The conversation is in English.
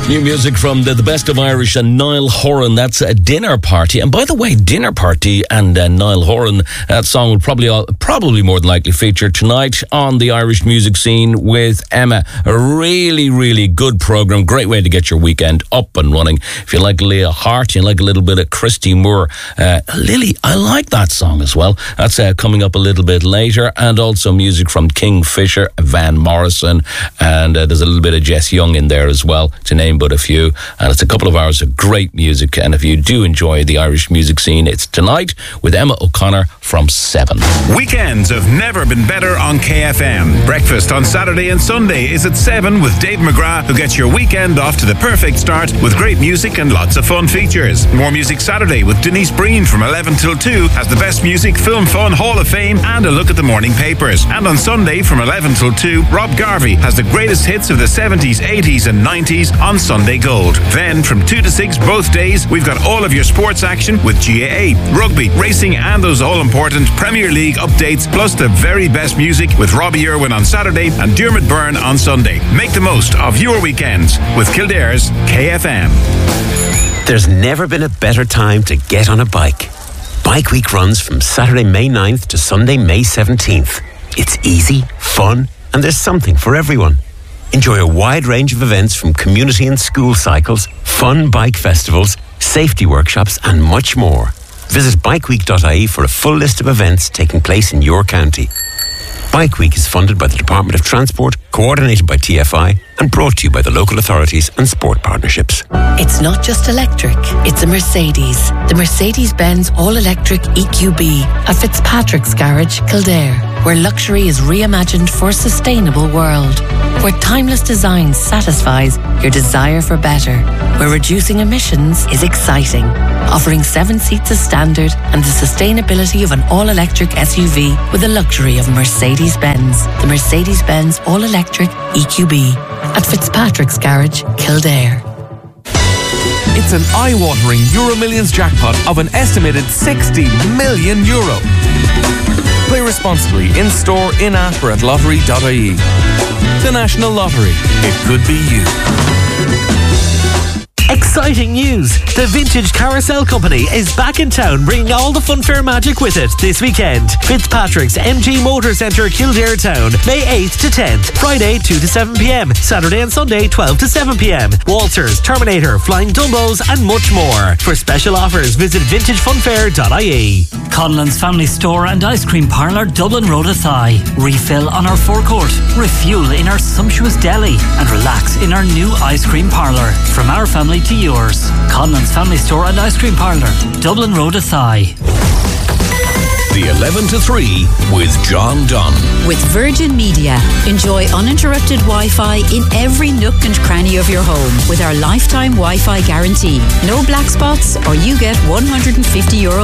New music from the Best of Irish and Niall Horan. That's a Dinner Party. And by the way, Dinner Party and Niall Horan, that song will probably more than likely feature tonight on the Irish music scene with Emma. A really, really good programme. Great way to get your weekend up and running. If you like Leah Hart, you like a little bit of Christy Moore. Lily, I like that song as well. That's coming up a little bit later. And also music from Kingfisher, Van Morrison, and there's a little bit of Jess Young in there as well, to name but a few. And it's a couple of hours of great music. And if you do enjoy the Irish music scene, it's tonight with Emma O'Connor from 7. Weekends have never been better on KFM. Breakfast on Saturday and Sunday is at 7 with Dave McGrath, who gets your weekend off to the perfect start with great music and lots of fun features. More Music Saturday with Denise Breen from 11 till 2 has the best music, film, fun, Hall of Fame and a look at the morning papers. And on Sunday from 11 till 2, Rob Garvey has the greatest hits of the 70s, 80s and 90s on Sunday Gold. Then from 2 to 6 both days, we've got all of your sports action with GAA, rugby, racing and those all-important Premier League updates, plus the very best music with Robbie Irwin on Saturday and Dermot Byrne on Sunday. Make the most of your weekends with Kildare's KFM. There's never been a better time to get on a bike. Bike Week runs from Saturday, May 9th to Sunday, May 17th. It's easy, fun, and there's something for everyone. Enjoy a wide range of events from community and school cycles, fun bike festivals, safety workshops, and much more. Visit bikeweek.ie for a full list of events taking place in your county. Bike Week is funded by the Department of Transport, coordinated by TFI, and brought to you by the local authorities and sport partnerships. It's not just electric, it's a Mercedes. The Mercedes-Benz all-electric EQB at Fitzpatrick's Garage, Kildare, where luxury is reimagined for a sustainable world, where timeless design satisfies your desire for better, where reducing emissions is exciting, offering 7 seats as standard and the sustainability of an all-electric SUV with the luxury of Mercedes-Benz. The Mercedes-Benz all-electric EQB at Fitzpatrick's Garage, Kildare. It's an eye-watering Euro Millions jackpot of an estimated €60 million. Play responsibly in-store, in-app or at lottery.ie. The National Lottery. It could be you. Exciting news! The Vintage Carousel Company is back in town, bringing all the funfair magic with it this weekend. Fitzpatrick's MG Motor Centre, Kildare Town, May 8th to 10th, Friday 2 to 7pm, Saturday and Sunday 12 to 7pm. Walters, Terminator, Flying Dumbos and much more. For special offers, visit vintagefunfair.ie. Conlon's Family Store and Ice Cream Parlour, Dublin Road, Athy. Refill on our forecourt, refuel in our sumptuous deli, and relax in our new ice cream parlour. From our family to yours. Conlon's Family Store and Ice Cream Parlour, Dublin Road, Athy. The 11 to 3 with John Dunn. With Virgin Media. Enjoy uninterrupted Wi-Fi in every nook and cranny of your home with our lifetime Wi-Fi guarantee. No black spots or you get €150